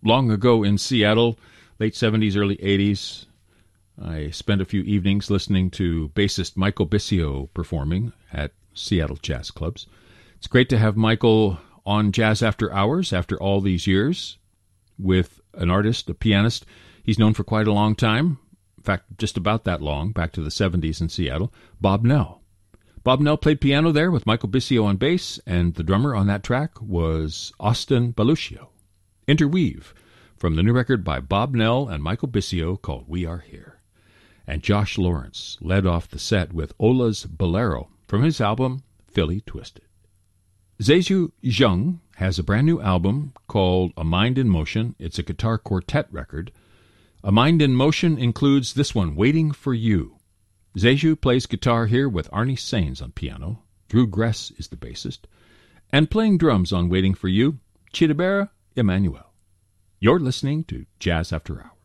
long ago in Seattle, late 70s, early 80s. I spent a few evenings listening to bassist Michael Bissio performing at Seattle jazz clubs. It's great to have Michael on Jazz After Hours after all these years with an artist, a pianist he's known for quite a long time. In fact, just about that long, back to the 70s in Seattle, Bob Knell. Bob Knell played piano there with Michael Bissio on bass, and the drummer on that track was Austin Baluccio. Interweave, from the new record by Bob Knell and Michael Bissio called We Are Here. And Josh Lawrence led off the set with Ola's Bolero from his album Philly Twisted. Zezhu Zheng has a brand new album called A Mind in Motion. It's a guitar quartet record. A Mind in Motion includes this one, Waiting for You. Zezhu plays guitar here with Arnie Sains on piano. Drew Gress is the bassist. And playing drums on Waiting for You, Chidibera Emmanuel. You're listening to Jazz After Hours.